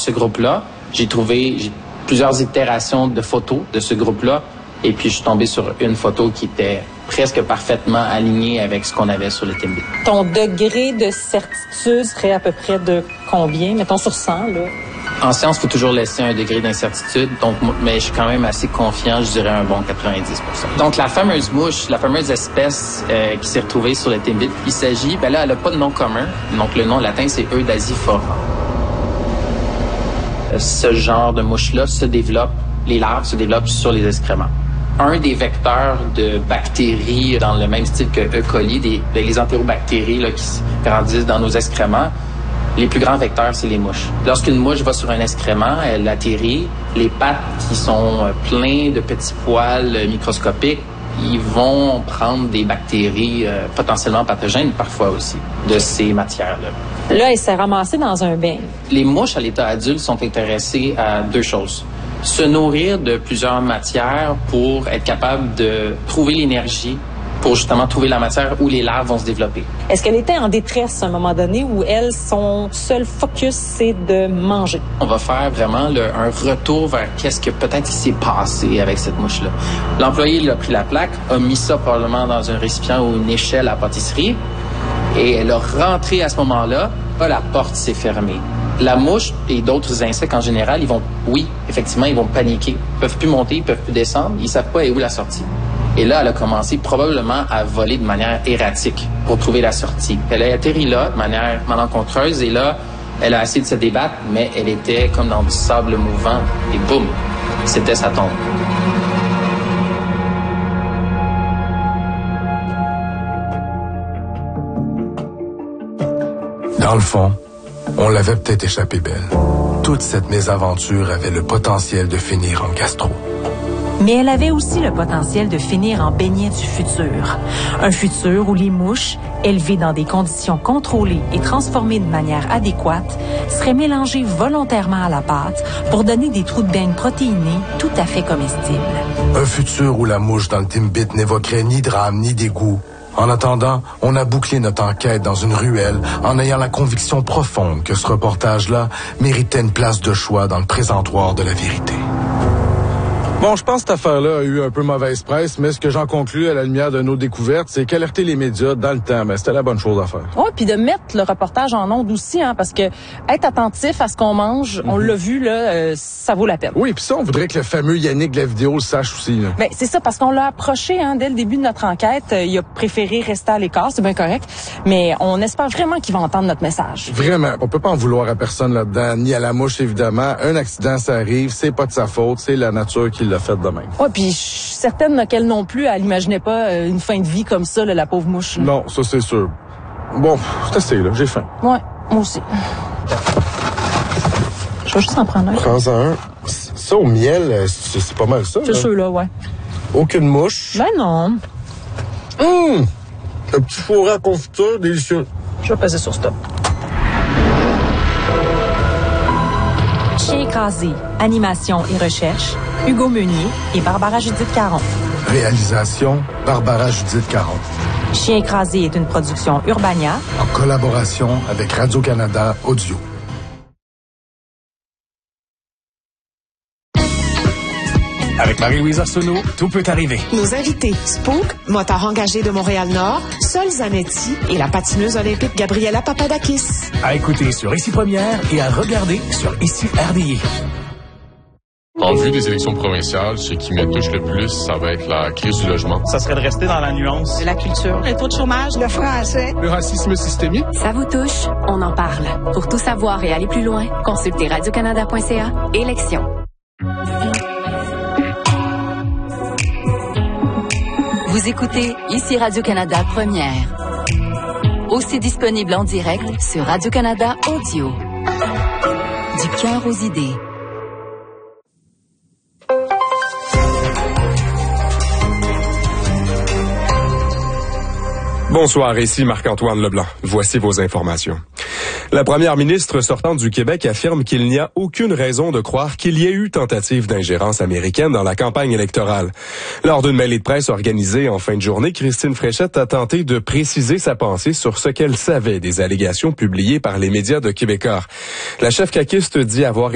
ce groupe-là. J'ai plusieurs itérations de photos de ce groupe-là. Et puis, je suis tombé sur une photo qui était presque parfaitement alignée avec ce qu'on avait sur le Timbit. Ton degré de certitude serait à peu près de combien? Mettons sur 100, là. En science, il faut toujours laisser un degré d'incertitude. Donc, mais je suis quand même assez confiant, je dirais un bon 90%. Donc, la fameuse mouche, la fameuse espèce qui s'est retrouvée sur le Timbit, il s'agit, elle n'a pas de nom commun. Donc, le nom latin, c'est Eudasiphora. Ce genre de mouche-là les larves se développent sur les excréments. Un des vecteurs de bactéries dans le même style que E. coli, les entérobactéries là, qui grandissent dans nos excréments, les plus grands vecteurs, c'est les mouches. Lorsqu'une mouche va sur un excrément, elle atterrit, les pattes qui sont pleines de petits poils microscopiques, ils vont prendre des bactéries potentiellement pathogènes parfois aussi de ces matières-là. Là, elle s'est ramassée dans un bain. Les mouches à l'état adulte sont intéressées à deux choses. Se nourrir de plusieurs matières pour être capable de trouver l'énergie pour justement trouver la matière où les larves vont se développer. Est-ce qu'elle était en détresse à un moment donné où elle, son seul focus, c'est de manger? On va faire vraiment un retour vers qu'est-ce que peut-être il s'est passé avec cette mouche-là. L'employé, il a pris la plaque, a mis ça probablement dans un récipient ou une échelle à pâtisserie et elle a rentré à ce moment-là, la porte s'est fermée. La mouche et d'autres insectes en général, ils vont paniquer. Ils peuvent plus monter, ils peuvent plus descendre, ils savent pas où la sortie. Et là, elle a commencé probablement à voler de manière erratique pour trouver la sortie. Elle a atterri là de manière malencontreuse et là, elle a essayé de se débattre, mais elle était comme dans du sable mouvant et boum, c'était sa tombe. Dans le fond, on l'avait peut-être échappé belle. Toute cette mésaventure avait le potentiel de finir en gastro. Mais elle avait aussi le potentiel de finir en beignet du futur. Un futur où les mouches, élevées dans des conditions contrôlées et transformées de manière adéquate, seraient mélangées volontairement à la pâte pour donner des trous de beigne protéinés tout à fait comestibles. Un futur où la mouche dans le Timbit n'évoquerait ni drame ni dégoût. En attendant, on a bouclé notre enquête dans une ruelle en ayant la conviction profonde que ce reportage-là méritait une place de choix dans le présentoir de la vérité. Bon, je pense que cette affaire-là a eu un peu mauvaise presse, mais ce que j'en conclus à la lumière de nos découvertes, c'est qu'alerter les médias dans le temps, c'était la bonne chose à faire. Oui, puis de mettre le reportage en ondes aussi, parce que être attentif à ce qu'on mange, on l'a vu, là, ça vaut la peine. Oui, puis ça, on voudrait que le fameux Yannick de la vidéo le sache aussi. Là. Ben, c'est ça, parce qu'on l'a approché dès le début de notre enquête. Il a préféré rester à l'écart, c'est bien correct, mais on espère vraiment qu'il va entendre notre message. Vraiment, on peut pas en vouloir à personne là-dedans, ni à la mouche, évidemment. Un accident, ça arrive, c'est pas de sa faute, c'est la nature qui l'a fait de même. Ouais, puis je suis certaine qu'elle non plus, elle imaginait pas une fin de vie comme ça, la pauvre mouche. Là. Non, ça c'est sûr. Bon, c'est assez, là, j'ai faim. Ouais, moi aussi. Je vais juste en prendre un. Prends-en un. Ça, au miel, c'est pas mal ça. C'est sûr, là, ouais. Aucune mouche. Ben non. Un petit fourré à confiture, délicieux. Je vais passer sur stop. Chien écrasé, animation et recherche, Hugo Meunier et Barbara Judith Caron. Réalisation, Barbara Judith Caron. Chien écrasé est une production Urbania En collaboration avec Radio-Canada Audio. Avec Marie-Louise Arsenault, tout peut arriver. Nos invités, Spook, motard engagé de Montréal-Nord, Sol Zanetti et la patineuse olympique Gabriela Papadakis. À écouter sur Ici Première et à regarder sur Ici RDI. En vue des élections provinciales, ce qui me touche le plus, ça va être la crise du logement. Ça serait de rester dans la nuance. La culture, le taux de chômage, le français, Le racisme systémique. Ça vous touche? On en parle. Pour tout savoir et aller plus loin, consultez radiocanada.ca. Élections. Vous écoutez Ici Radio-Canada Première. Aussi disponible en direct sur Radio-Canada Audio. Du cœur aux idées. Bonsoir, ici Marc-Antoine Leblanc. Voici vos informations. La première ministre sortante du Québec affirme qu'il n'y a aucune raison de croire qu'il y ait eu tentative d'ingérence américaine dans la campagne électorale. Lors d'une mêlée de presse organisée en fin de journée, Christine Fréchette a tenté de préciser sa pensée sur ce qu'elle savait des allégations publiées par les médias de Québécois. La chef caquiste dit avoir